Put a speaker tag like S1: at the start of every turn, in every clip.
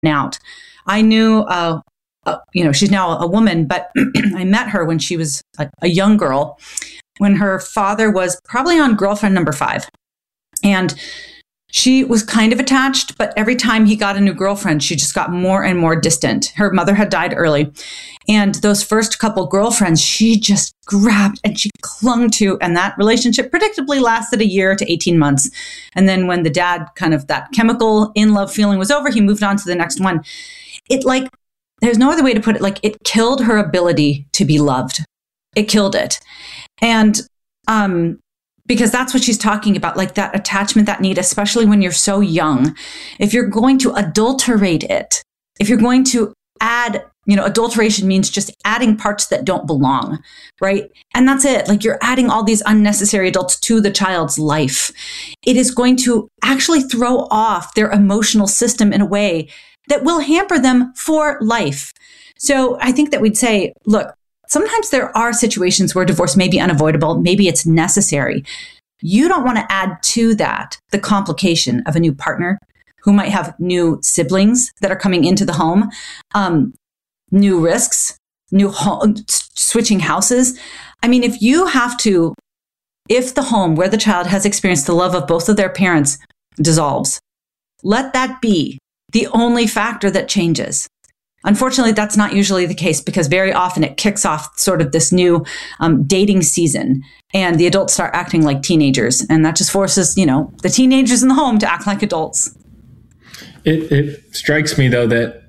S1: out. I knew, she's now a woman, but I met her when she was a young girl, when her father was probably on girlfriend number 5. And she was kind of attached, but every time he got a new girlfriend, she just got more and more distant. Her mother had died early. And those first couple girlfriends, she just grabbed and she clung to. And that relationship predictably lasted a year to 18 months. And then when the dad kind of that chemical in love feeling was over, he moved on to the next one. There's no other way to put it. It killed her ability to be loved. It killed it. And, because that's what she's talking about, that attachment, that need, especially when you're so young. If you're going to adulterate it, if you're going to add, adulteration means just adding parts that don't belong, right? And that's it. You're adding all these unnecessary adults to the child's life. It is going to actually throw off their emotional system in a way that will hamper them for life. So I think that we'd say, look, sometimes there are situations where divorce may be unavoidable. Maybe it's necessary. You don't want to add to that the complication of a new partner who might have new siblings that are coming into the home, new risks, switching houses. I mean, if the home where the child has experienced the love of both of their parents dissolves, let that be the only factor that changes. Unfortunately, that's not usually the case because very often it kicks off sort of this new dating season and the adults start acting like teenagers. And that just forces, the teenagers in the home to act like adults.
S2: It strikes me, though, that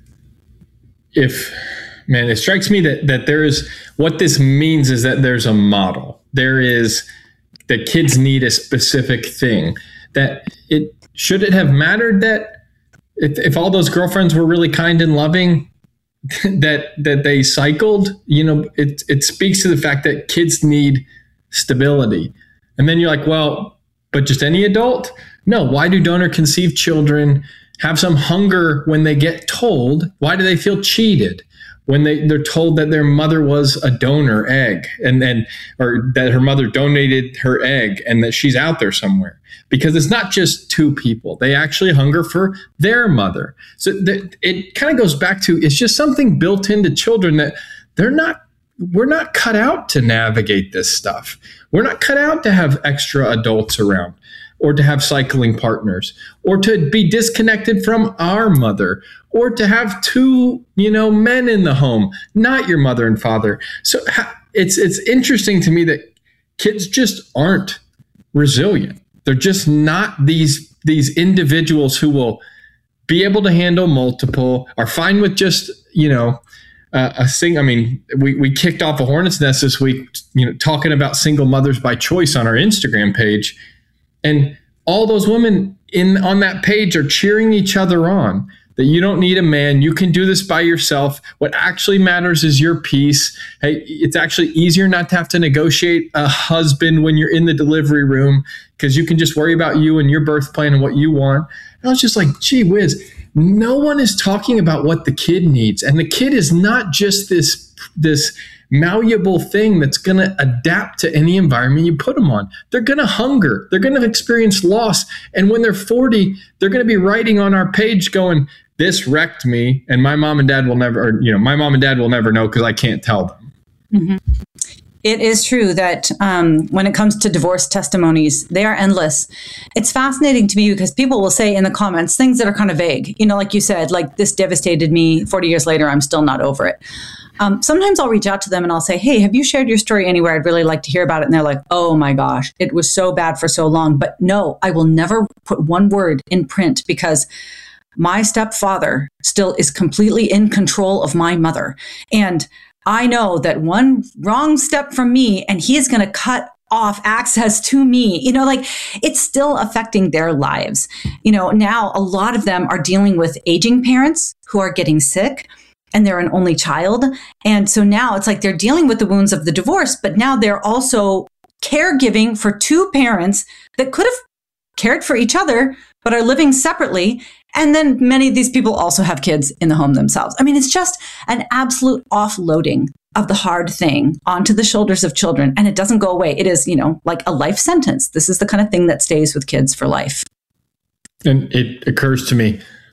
S2: it strikes me that there is, what this means is that there's a model. There is, that kids need a specific thing. Should it have mattered that if all those girlfriends were really kind and loving, that they cycled, it speaks to the fact that kids need stability. And then you're like, well, but just any adult? No. Why do donor conceived children have some hunger when they get told? Why do they feel cheated when they're told that their mother was a donor egg or that her mother donated her egg and that she's out there somewhere? Because it's not just two people. They actually hunger for their mother. So it kind of goes back to, it's just something built into children that we're not cut out to navigate this stuff. We're not cut out to have extra adults around or to have cycling partners or to be disconnected from our mother or to have two, men in the home, not your mother and father. So it's interesting to me that kids just aren't resilient. They're just not these individuals who will be able to handle multiple, are fine with just, a thing. I mean, we kicked off a hornet's nest this week, talking about single mothers by choice on our Instagram page. And all those women on that page are cheering each other on. That you don't need a man. You can do this by yourself. What actually matters is your peace. Hey, it's actually easier not to have to negotiate a husband when you're in the delivery room because you can just worry about you and your birth plan and what you want. And I was just like, gee whiz, no one is talking about what the kid needs. And the kid is not just this malleable thing that's going to adapt to any environment you put them on. They're going to hunger. They're going to experience loss. And when they're 40, they're going to be writing on our page going, this wrecked me, and my mom and dad will never, my mom and dad will never know because I can't tell them.
S1: Mm-hmm. It is true that when it comes to divorce testimonies, they are endless. It's fascinating to me because people will say in the comments things that are kind of vague. Like you said, like this devastated me. 40 years later, I'm still not over it. Sometimes I'll reach out to them and I'll say, hey, have you shared your story anywhere? I'd really like to hear about it. And they're like, oh my gosh, it was so bad for so long. But no, I will never put one word in print because my stepfather still is completely in control of my mother. And I know that one wrong step from me and he is going to cut off access to me. It's still affecting their lives. Now a lot of them are dealing with aging parents who are getting sick and they're an only child. And so now it's like they're dealing with the wounds of the divorce, but now they're also caregiving for two parents that could have cared for each other, but are living separately. And then many of these people also have kids in the home themselves. I mean, it's just an absolute offloading of the hard thing onto the shoulders of children. And it doesn't go away. It is, like a life sentence. This is the kind of thing that stays with kids for life.
S2: And it occurs to me,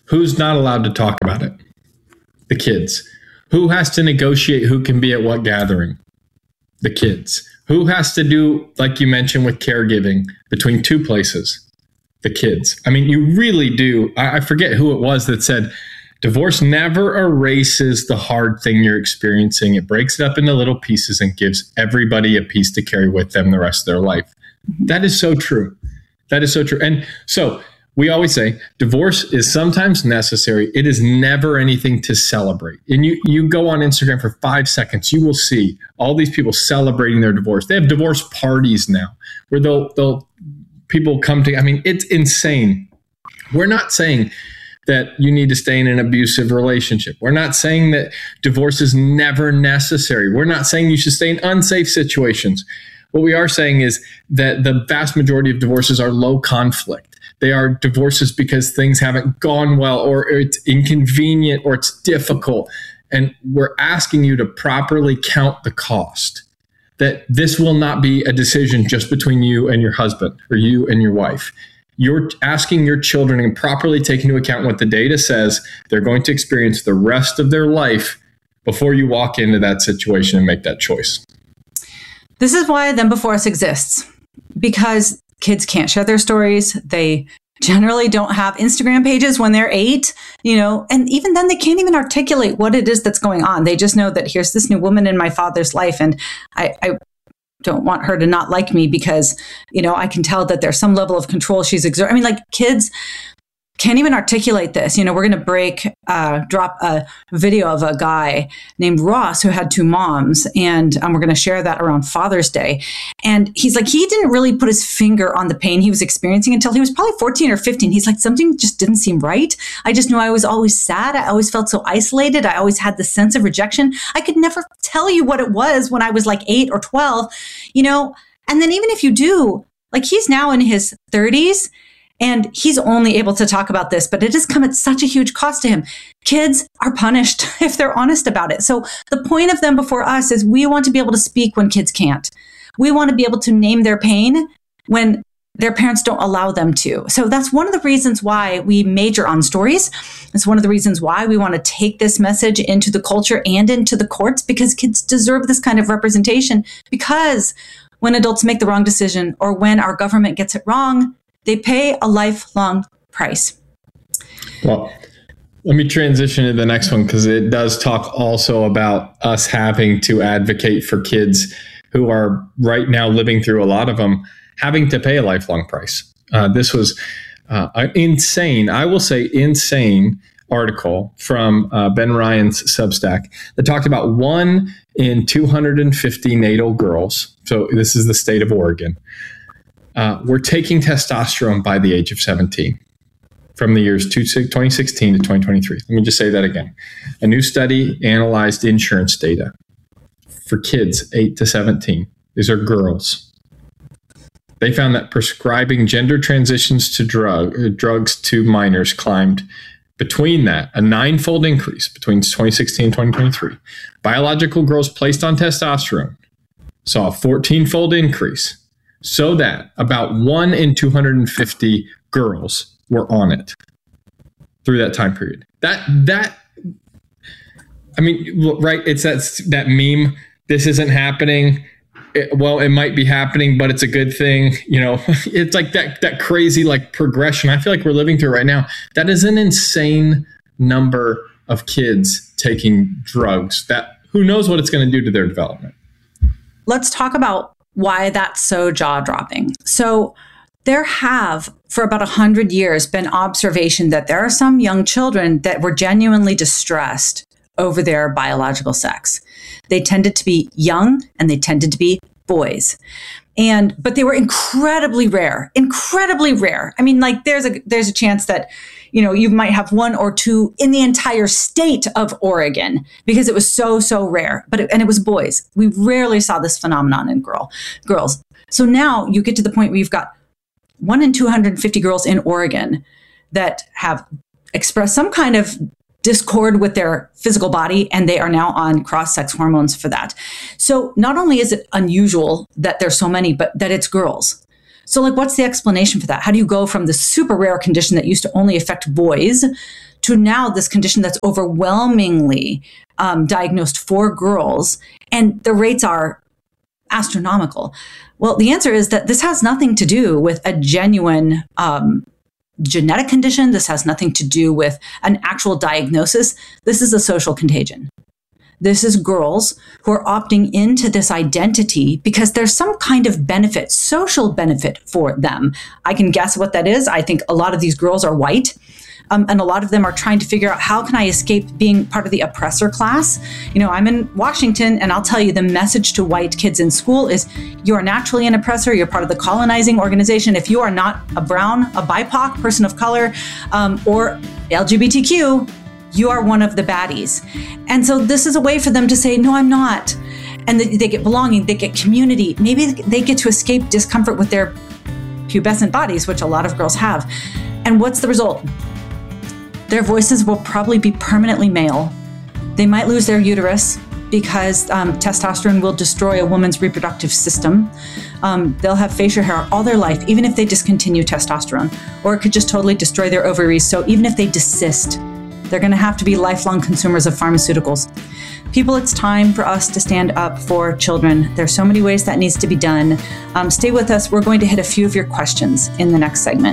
S2: Who's not allowed to talk about it? The kids. Who has to negotiate who can be at what gathering? The kids. Who has to do, like you mentioned, with caregiving between two places? The kids. I mean, you really do. I forget who it was that said, divorce never erases the hard thing you're experiencing. It breaks it up into little pieces and gives everybody a piece to carry with them the rest of their life. That is so true. That is so true. And so we always say divorce is sometimes necessary. It is never anything to celebrate. And you go on Instagram for 5 seconds, you will see all these people celebrating their divorce. They have divorce parties now where they'll people come to, I mean, it's insane. We're not saying that you need to stay in an abusive relationship. We're not saying that divorce is never necessary. We're not saying you should stay in unsafe situations. What we are saying is that the vast majority of divorces are low conflict. They are divorces because things haven't gone well, or it's inconvenient, or it's difficult. And we're asking you to properly count the cost. That this will not be a decision just between you and your husband or you and your wife. You're asking your children and properly take into account what the data says they're going to experience the rest of their life before you walk into that situation and make that choice.
S1: This is why Them Before Us exists, because kids can't share their stories. They generally don't have Instagram pages when they're 8, and even then they can't even articulate what it is that's going on. They just know that here's this new woman in my father's life, and I don't want her to not like me because, I can tell that there's some level of control she's exerting. I mean, kids can't even articulate this. We're going to drop a video of a guy named Ross who had 2 moms, and we're going to share that around Father's Day. And he's like, he didn't really put his finger on the pain he was experiencing until he was probably 14 or 15. He's like, something just didn't seem right. I just knew I was always sad. I always felt so isolated. I always had this sense of rejection. I could never tell you what it was when I was 8 or 12, and then even if you do, he's now in his 30s, and he's only able to talk about this, but it has come at such a huge cost to him. Kids are punished if they're honest about it. So the point of Them Before Us is we want to be able to speak when kids can't. We want to be able to name their pain when their parents don't allow them to. So that's one of the reasons why we major on stories. It's one of the reasons why we want to take this message into the culture and into the courts, because kids deserve this kind of representation. Because when adults make the wrong decision, or when our government gets it wrong, they pay a lifelong price.
S2: Well, let me transition to the next one, because it does talk also about us having to advocate for kids who are right now living through, a lot of them, having to pay a lifelong price. This was an insane, I will say insane, article from Ben Ryan's Substack that talked about 1 in 250 natal girls. So this is the state of Oregon. We're taking testosterone by the age of 17 from the years 2016 to 2023. Let me just say that again. A new study analyzed insurance data for kids 8 to 17. These are girls. They found that prescribing gender transitions to drugs to minors climbed between that, a 9-fold increase between 2016 and 2023. Biological girls placed on testosterone saw a 14-fold increase, so that about 1 in 250 girls were on it through that time period. That I mean, right? It's that meme. This isn't happening. It might be happening, but it's a good thing. It's like that crazy progression I feel like we're living through right now. That is an insane number of kids taking drugs. That who knows what it's going to do to their development.
S1: Let's talk about why that's so jaw-dropping. So there have, for about 100 years, been observation that there are some young children that were genuinely distressed over their biological sex. They tended to be young, and they tended to be boys. But they were incredibly rare. I mean, there's a chance that, you might have 1 or 2 in the entire state of Oregon, because it was so rare. And it was boys. We rarely saw this phenomenon in girls. So now you get to the point where you've got 1 in 250 girls in Oregon that have expressed some kind of discord with their physical body, and they are now on cross-sex hormones for that. So not only is it unusual that there's so many, but that it's girls. So what's the explanation for that? How do you go from the super rare condition that used to only affect boys to now this condition that's overwhelmingly diagnosed for girls, and the rates are astronomical. Well, the answer is that this has nothing to do with a genuine genetic condition. This has nothing to do with an actual diagnosis. This is a social contagion. This is girls who are opting into this identity because there's some kind of benefit, social benefit for them. I can guess what that is. I think a lot of these girls are white. And a lot of them are trying to figure out, how can I escape being part of the oppressor class? I'm in Washington, and I'll tell you, the message to white kids in school is, you are naturally an oppressor. You're part of the colonizing organization. If you are not a brown, a BIPOC, person of color, or LGBTQ, you are one of the baddies. And so this is a way for them to say, no, I'm not. And they get belonging, they get community. Maybe they get to escape discomfort with their pubescent bodies, which a lot of girls have. And what's the result? Their voices will probably be permanently male. They might lose their uterus because testosterone will destroy a woman's reproductive system. They'll have facial hair all their life, even if they discontinue testosterone, or it could just totally destroy their ovaries. So even if they desist, they're going to have to be lifelong consumers of pharmaceuticals. People, it's time for us to stand up for children. There's so many ways that needs to be done. Stay with us. We're going to hit a few of your questions in the next segment.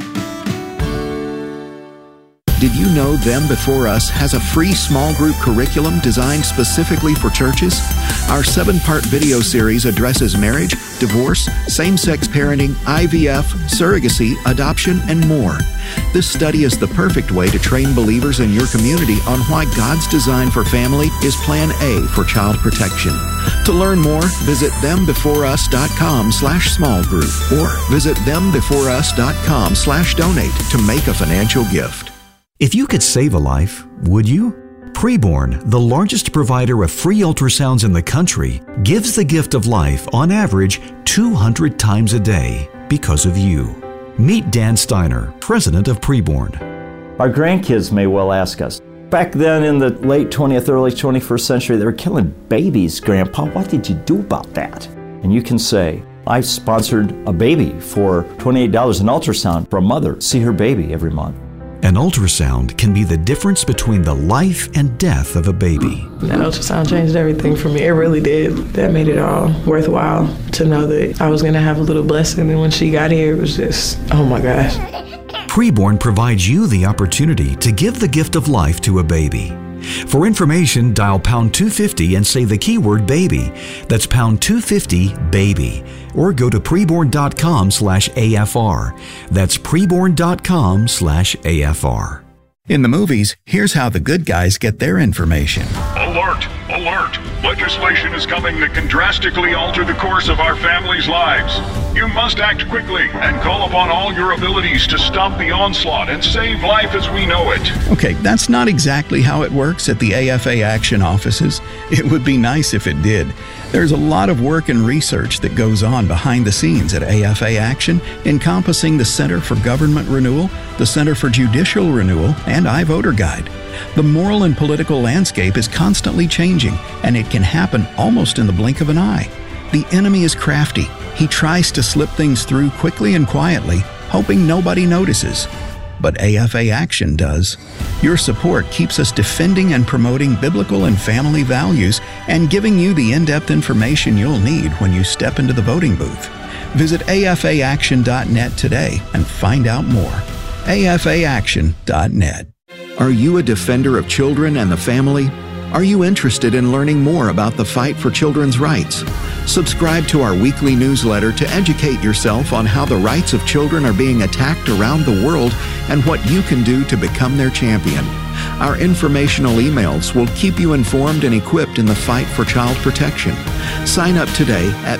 S3: Did you know Them Before Us has a free small group curriculum designed specifically for churches? Our 7-part video series addresses marriage, divorce, same-sex parenting, IVF, surrogacy, adoption, and more. This study is the perfect way to train believers in your community on why God's design for family is Plan A for child protection. To learn more, visit thembeforeus.com/small group or visit thembeforeus.com/donate to make a financial gift.
S4: If you could save a life, would you? Preborn, the largest provider of free ultrasounds in the country, gives the gift of life on average 200 times a day because of you. Meet Dan Steiner, president of Preborn.
S5: Our grandkids may well ask us, back then in the late 20th, early 21st century, they were killing babies, Grandpa. What did you do about that? And you can say, I sponsored a baby for $28 an ultrasound for a mother. See her baby every month.
S4: An ultrasound can be the difference between the life and death of a baby.
S6: That ultrasound changed everything for me. It really did. That made it all worthwhile to know that I was going to have a little blessing. And when she got here, it was just, oh my gosh.
S4: Preborn provides you the opportunity to give the gift of life to a baby. For information, dial pound 250 and say the keyword baby. That's pound 250 baby. Or go to preborn.com/AFR. That's preborn.com/AFR.
S3: In the movies, here's how the good guys get their information.
S7: Alert! Alert! Legislation is coming that can drastically alter the course of our families' lives. You must act quickly and call upon all your abilities to stop the onslaught and save life as we know it.
S3: Okay, that's not exactly how it works at the AFA Action offices. It would be nice if it did. There's a lot of work and research that goes on behind the scenes at AFA Action, encompassing the Center for Government Renewal, the Center for Judicial Renewal, and iVoter Guide. The moral and political landscape is constantly changing, and it can happen almost in the blink of an eye. The enemy is crafty. He tries to slip things through quickly and quietly, hoping nobody notices. But AFA Action does. Your support keeps us defending and promoting biblical and family values and giving you the in-depth information you'll need when you step into the voting booth. Visit afaaction.net today and find out more. afaaction.net. Are you a defender of children and the family? Are you interested in learning more about the fight for children's rights? Subscribe to our weekly newsletter to educate yourself on how the rights of children are being attacked around the world and what you can do to become their champion. Our informational emails will keep you informed and equipped in the fight for child protection. Sign up today at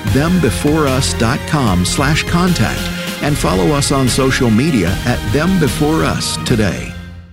S3: thembeforeus.com/contact and follow us on social media at thembeforeus today.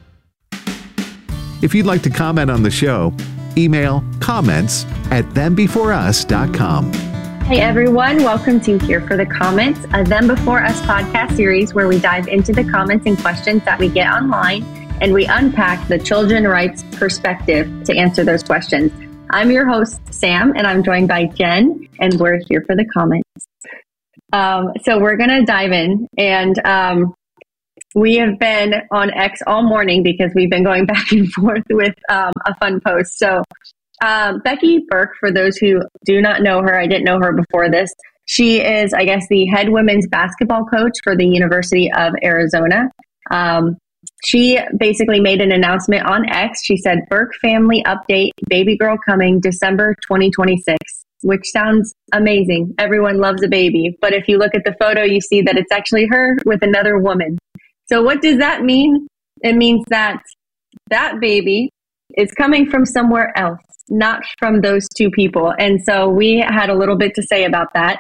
S8: If you'd like to comment on the show, email comments@thembeforeus.com.
S9: Hey everyone, welcome to Here for the Comments, a Them Before Us podcast series where we dive into the comments and questions that we get online and we unpack the children's rights perspective to answer those questions. I'm your host, Sam, and I'm joined by Jen, and we're here for the comments. So we're going to dive in, and We have been on X all morning because we've been going back and forth with a fun post. So Becky Burke, for those who do not know her, I didn't know her before this. She is, I guess, the head women's basketball coach for the University of Arizona. She basically made an announcement on X. She said, Burke family update, baby girl coming December 2026, which sounds amazing. Everyone loves a baby. But if you look at the photo, you see that it's actually her with another woman. So what does that mean? It means that that baby is coming from somewhere else, not from those two people. And so we had a little bit to say about that.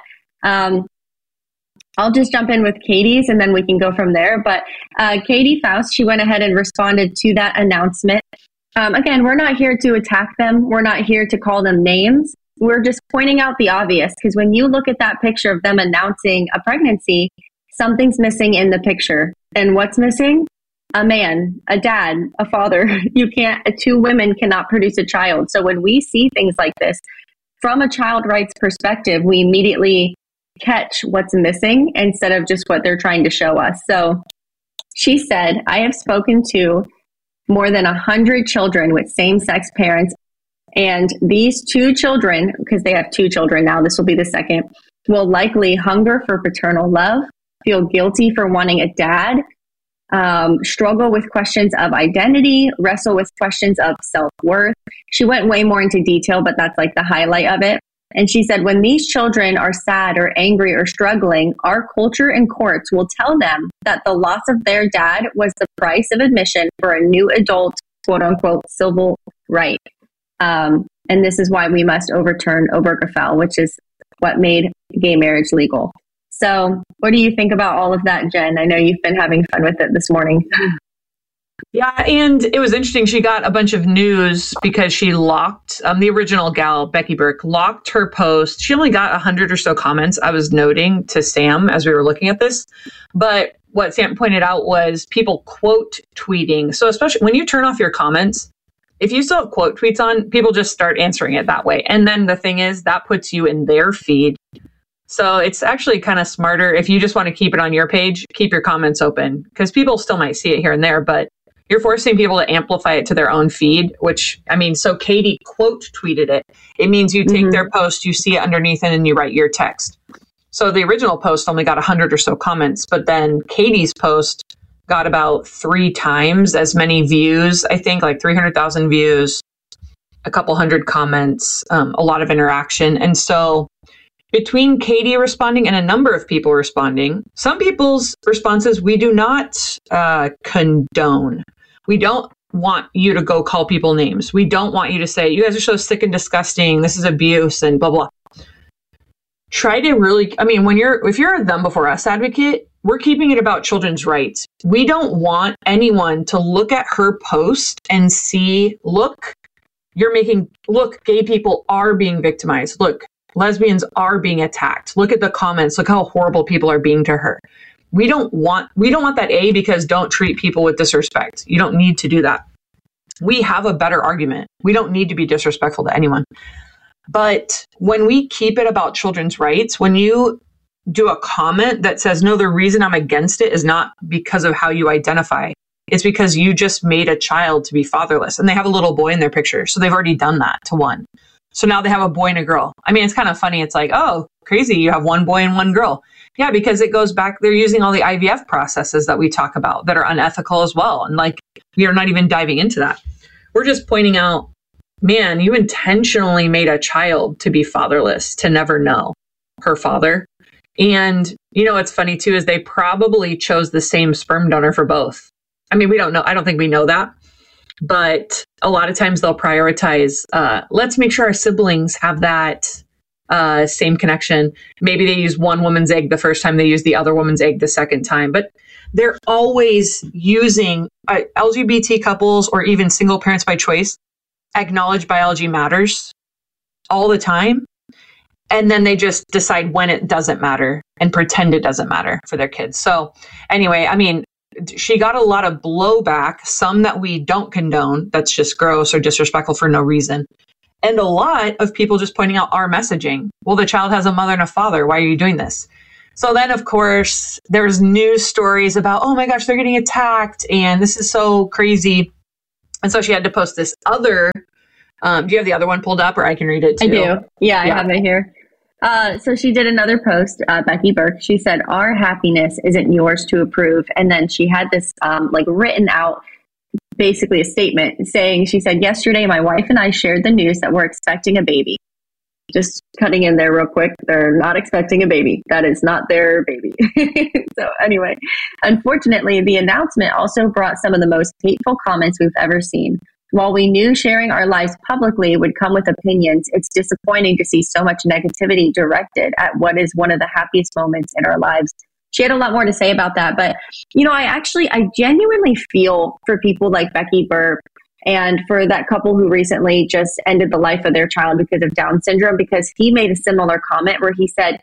S9: I'll just jump in with Katie's and then we can go from there. But Katie Faust, she went ahead and responded to that announcement. Again, we're not here to attack them. We're not here to call them names. We're just pointing out the obvious, because when you look at that picture of them announcing a pregnancy, something's missing in the picture. And what's missing? A man, a dad, a father. Two women cannot produce a child. So when we see things like this, from a child rights perspective, we immediately catch what's missing instead of just what they're trying to show us. So she said, I have spoken to more than 100 children with same-sex parents, and these two children, because they have two children now, this will be the second, will likely hunger for paternal love, feel guilty for wanting a dad, struggle with questions of identity, wrestle with questions of self-worth. She went way more into detail, but that's like the highlight of it. And she said, when these children are sad or angry or struggling, our culture and courts will tell them that the loss of their dad was the price of admission for a new adult, quote unquote, civil right. And this is why we must overturn Obergefell, which is what made gay marriage legal. So what do you think about all of that, Jen? I know you've been having fun with it this morning.
S10: Yeah, and it was interesting. She got a bunch of news because she locked, the original gal, Becky Burke, locked her post. She only got 100 or so comments, I was noting to Sam as we were looking at this. But what Sam pointed out was people quote tweeting. So especially when you turn off your comments, if you still have quote tweets on, people just start answering it that way. And then the thing is, that puts you in their feed. So it's actually kind of smarter if you just want to keep it on your page, keep your comments open, because people still might see it here and there, but you're forcing people to amplify it to their own feed, which, I mean, so Katie quote tweeted it. It means you take their post, you see it underneath, and then you write your text. So the original post only got 100 or so comments, but then Katie's post got about 3 times as many views, I think, like 300,000 views, a couple hundred comments, a lot of interaction. And so between Katie responding and a number of people responding, some people's responses we do not condone. We don't want you to go call people names. We don't want you to say, you guys are so sick and disgusting, this is abuse and blah, blah. Try to really, I mean, if you're a them before us advocate, we're keeping it about children's rights. We don't want anyone to look at her post and see, look, gay people are being victimized. Look, lesbians are being attacked. Look at the comments. Look how horrible people are being to her. We don't want that, because don't treat people with disrespect. You don't need to do that. We have a better argument. We don't need to be disrespectful to anyone. But when we keep it about children's rights, when you do a comment that says, no, the reason I'm against it is not because of how you identify. It's because you just made a child to be fatherless. And they have a little boy in their picture. So they've already done that to one. So now they have a boy and a girl. I mean, it's kind of funny. It's like, oh, crazy. You have one boy and one girl. Yeah, because it goes back. They're using all the IVF processes that we talk about that are unethical as well. And like, we are not even diving into that. We're just pointing out, man, you intentionally made a child to be fatherless, to never know her father. And, you know, what's funny too, is they probably chose the same sperm donor for both. I mean, we don't know. I don't think we know that. But a lot of times they'll prioritize, let's make sure our siblings have that same connection. Maybe they use one woman's egg the first time, they use the other woman's egg the second time. But they're always using LGBT couples or even single parents by choice, acknowledge biology matters all the time. And then they just decide when it doesn't matter and pretend it doesn't matter for their kids. So anyway, I mean, she got a lot of blowback, some that we don't condone, that's just gross or disrespectful for no reason. And a lot of people just pointing out our messaging. Well, the child has a mother and a father. Why are you doing this? So then, of course, there's news stories about, oh my gosh, they're getting attacked and this is so crazy. And so she had to post this other, do you have the other one pulled up or I can read it too?
S9: I do. Yeah, I have it here. So she did another post, Becky Burke. She said, our happiness isn't yours to approve. And then she had this written out, basically a statement saying, she said, yesterday, my wife and I shared the news that we're expecting a baby. Just cutting in there real quick. They're not expecting a baby. That is not their baby. So anyway, unfortunately, the announcement also brought some of the most hateful comments we've ever seen. While we knew sharing our lives publicly would come with opinions, it's disappointing to see so much negativity directed at what is one of the happiest moments in our lives. She had a lot more to say about that. But, I genuinely feel for people like Becky Burke and for that couple who recently just ended the life of their child because of Down syndrome, because he made a similar comment where he said,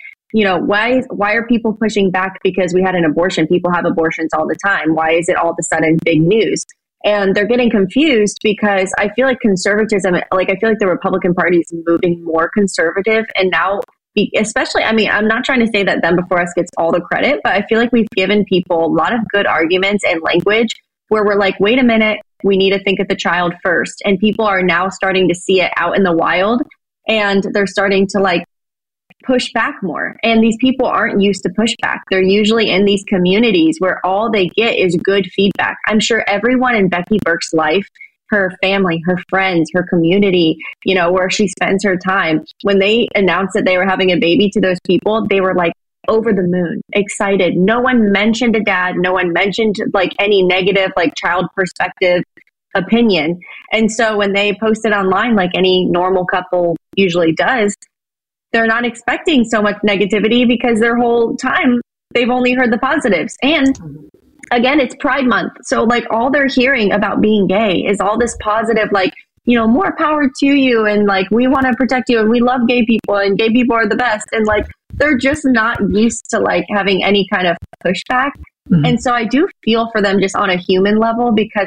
S9: why are people pushing back because we had an abortion? People have abortions all the time. Why is it all of a sudden big news? And they're getting confused because I feel like conservatism, I feel like the Republican Party is moving more conservative. And now, especially, I'm not trying to say that Them Before Us gets all the credit, but I feel like we've given people a lot of good arguments and language where we're like, wait a minute, we need to think of the child first. And people are now starting to see it out in the wild and they're starting to push back more. And these people aren't used to pushback. They're usually in these communities where all they get is good feedback. I'm sure everyone in Becky Burke's life, her family, her friends, her community, where she spends her time, when they announced that they were having a baby to those people, they were over the moon, excited. No one mentioned a dad. No one mentioned any negative, child perspective opinion. And so when they posted online, like any normal couple usually does, they're not expecting so much negativity because their whole time they've only heard the positives. And again, it's Pride Month. So all they're hearing about being gay is all this positive, more power to you. And we want to protect you and we love gay people and gay people are the best. And they're just not used to having any kind of pushback. Mm-hmm. And so I do feel for them just on a human level because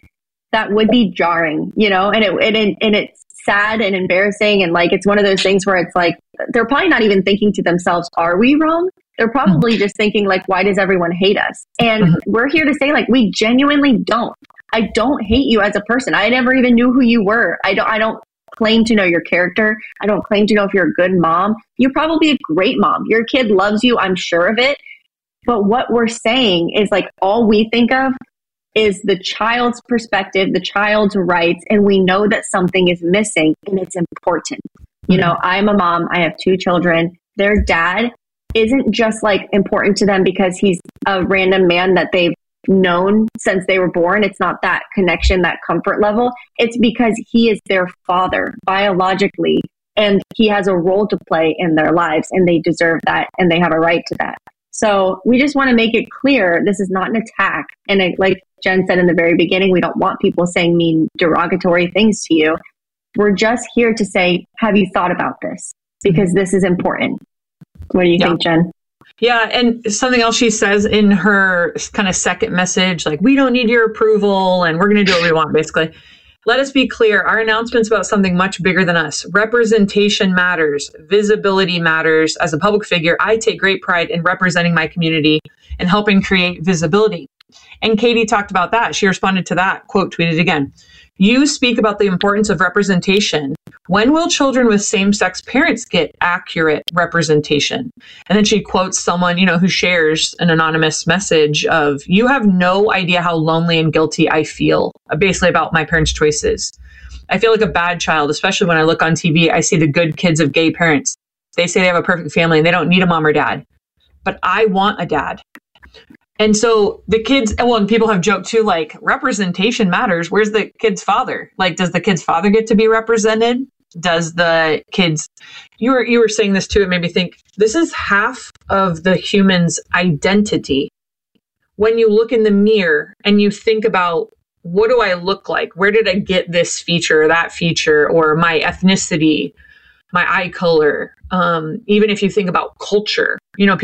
S9: that would be jarring, and it's sad and embarrassing. And it's one of those things where it's they're probably not even thinking to themselves, are we wrong? They're probably just thinking why does everyone hate us? And we're here to say we genuinely don't. I don't hate you as a person. I never even knew who you were. I don't claim to know your character. I don't claim to know if you're a good mom. You're probably a great mom. Your kid loves you. I'm sure of it. But what we're saying is all we think of is the child's perspective, the child's rights, and we know that something is missing and it's important. I'm a mom. I have 2 children. Their dad isn't just important to them because he's a random man that they've known since they were born. It's not that connection, that comfort level. It's because he is their father biologically, and he has a role to play in their lives, and they deserve that, and they have a right to that. So we just want to make it clear this is not an attack. And like Jen said in the very beginning, we don't want people saying mean, derogatory things to you. We're just here to say, have you thought about this? Because this is important. What do you think, Jen?
S10: Yeah, and something else she says in her kind of second message, we don't need your approval and we're going to do what we want, basically. Let us be clear, our announcement's about something much bigger than us. Representation matters. Visibility matters. As a public figure, I take great pride in representing my community and helping create visibility. And Katie talked about that. She responded to that, quote, tweeted again. You speak about the importance of representation. When will children with same-sex parents get accurate representation? And then she quotes someone, who shares an anonymous message of, you have no idea how lonely and guilty I feel, basically about my parents' choices. I feel like a bad child, especially when I look on TV, I see the good kids of gay parents. They say they have a perfect family and they don't need a mom or dad. But I want a dad. And so the kids, and people have joked too, representation matters. Where's the kid's father? Does the kid's father get to be represented? Does the kids, you were saying this too, it made me think, this is half of the human's identity. When you look in the mirror and you think about, what do I look like? Where did I get this feature or that feature, or my ethnicity, my eye color? Even if you think about culture,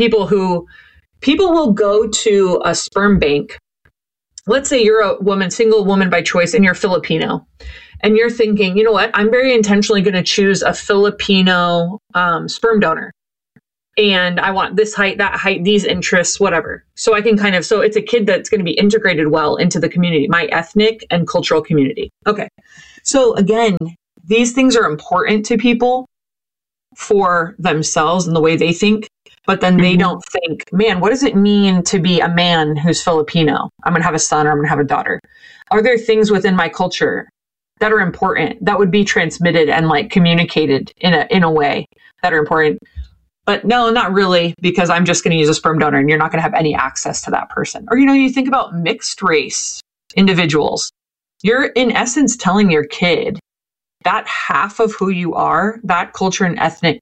S10: people will go to a sperm bank. Let's say you're a woman, single woman by choice, and you're Filipino. And you're thinking, you know what? I'm very intentionally going to choose a Filipino sperm donor. and I want this height, that height, these interests, whatever. So I can so it's a kid that's going to be integrated well into the community, my ethnic and cultural community. Okay. So again, these things are important to people for themselves and the way they think, but then they don't think, man, what does it mean to be a man who's Filipino? I'm going to have a son or I'm going to have a daughter. Are there things within my culture that are important that would be transmitted and like communicated in a way that are important? But no, not really, because I'm just going to use a sperm donor and you're not going to have any access to that person. Or, you think about mixed race individuals. You're in essence telling your kid that half of who you are, that culture and ethnic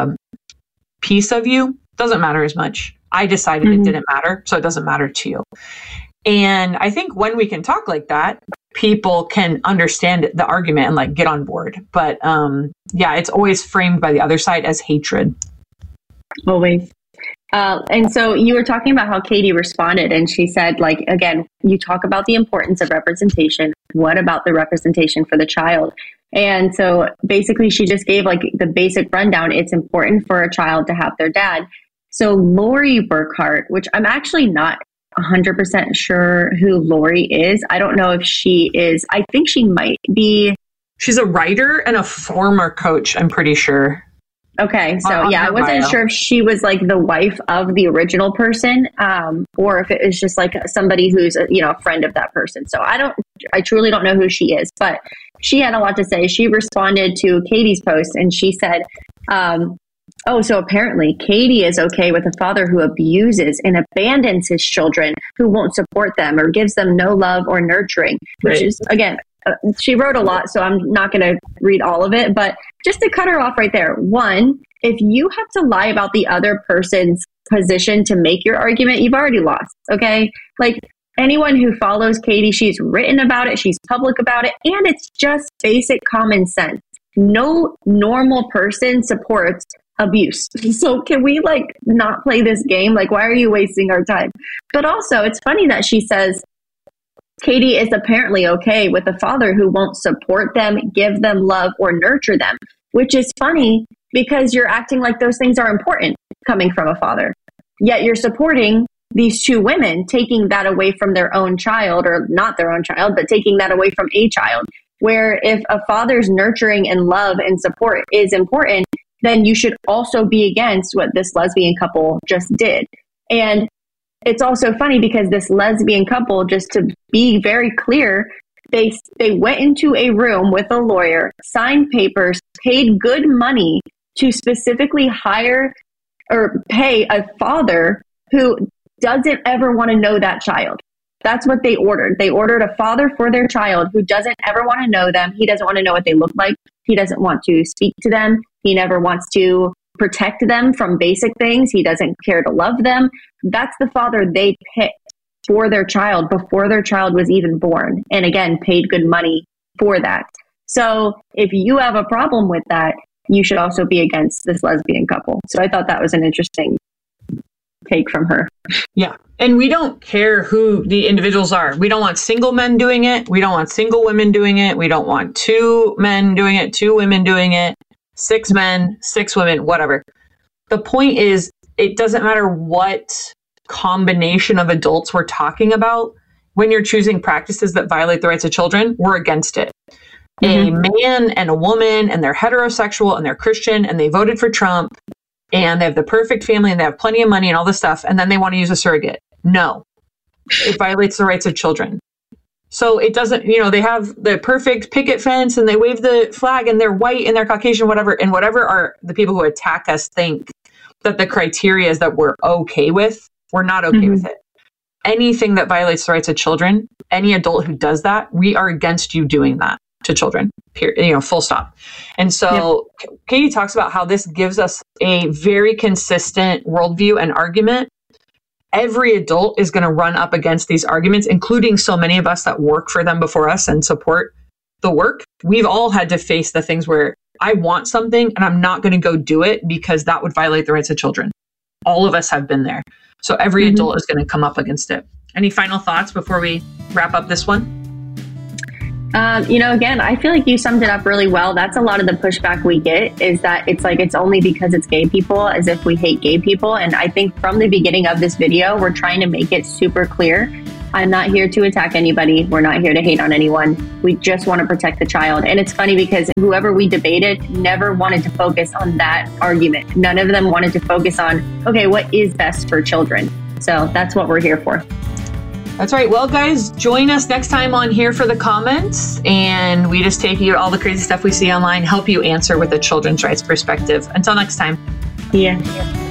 S10: piece of you, doesn't matter as much. I decided it didn't matter, so it doesn't matter to you. And I think when we can talk like that, people can understand the argument and like get on board. But it's always framed by the other side as hatred.
S9: Always. And so you were talking about how Katie responded, and she said, like, again, you talk about the importance of representation. What about the representation for the child? And so basically she just gave like the basic rundown. It's important for a child to have their dad. So Lori Burkhart, which I'm actually not 100% sure who Lori is. I don't know if she is. I think she might be.
S10: She's a writer and a former coach, I'm pretty sure.
S9: Okay. So I wasn't sure if she was like the wife of the original person, or if it was just like somebody who's a friend of that person. So I truly don't know who she is, but she had a lot to say. She responded to Katie's post and she said, so apparently Katie is okay with a father who abuses and abandons his children, who won't support them or gives them no love or nurturing, which is, again, she wrote a lot, so I'm not going to read all of it, but just to cut her off right there. One, if you have to lie about the other person's position to make your argument, you've already lost. Okay. Like anyone who follows Katie, she's written about it. She's public about it. And it's just basic common sense. No normal person supports abuse. So can we like not play this game? Like, why are you wasting our time? But also it's funny that she says, Katie is apparently okay with a father who won't support them, give them love, or nurture them, which is funny because you're acting like those things are important coming from a father. Yet you're supporting these two women, taking that away from their own child, or not their own child, but taking that away from a child. Where if a father's nurturing and love and support is important, then you should also be against what this lesbian couple just did. And it's also funny because this lesbian couple, just to be very clear, they went into a room with a lawyer, signed papers, paid good money to specifically hire or pay a father who doesn't ever want to know that child. That's what they ordered. They ordered a father for their child who doesn't ever want to know them. He doesn't want to know what they look like. He doesn't want to speak to them. He never wants to protect them from basic things. He doesn't care to love them. That's the father they picked for their child before their child was even born. And again, paid good money for that. So if you have a problem with that, you should also be against this lesbian couple. So I thought that was an interesting take from her.
S10: Yeah. And we don't care who the individuals are. We don't want single men doing it. We don't want single women doing it. We don't want 2 men doing it, 2 women doing it, 6 men, 6 women, whatever. The point is, it doesn't matter what combination of adults we're talking about. When you're choosing practices that violate the rights of children, we're against it. Mm-hmm. A man and a woman, and they're heterosexual and they're Christian and they voted for Trump and they have the perfect family and they have plenty of money and all this stuff, and then they want to use a surrogate. No, it violates the rights of children. So it doesn't, they have the perfect picket fence and they wave the flag and they're white and they're Caucasian, whatever. And whatever are the people who attack us think that the criteria is that we're okay with, we're not okay with it. Anything that violates the rights of children, any adult who does that, we are against you doing that to children, period, full stop. And so Katie talks about how this gives us a very consistent worldview and argument. Every adult is going to run up against these arguments, including so many of us that work for them before us and support the work. We've all had to face the things where I want something and I'm not going to go do it because that would violate the rights of children. All of us have been there. So every adult is going to come up against it. Any final thoughts before we wrap up this one?
S9: Again, I feel like you summed it up really well. That's a lot of the pushback we get, is that it's like it's only because it's gay people, as if we hate gay people. And I think from the beginning of this video, we're trying to make it super clear. I'm not here to attack anybody. We're not here to hate on anyone. We just want to protect the child. And it's funny because whoever we debated never wanted to focus on that argument. None of them wanted to focus on, okay, what is best for children? So that's what we're here for.
S10: That's right. Well, guys, join us next time on Here for the Comments. And we just take you all the crazy stuff we see online, help you answer with a children's rights perspective. Until next time.
S9: Yeah.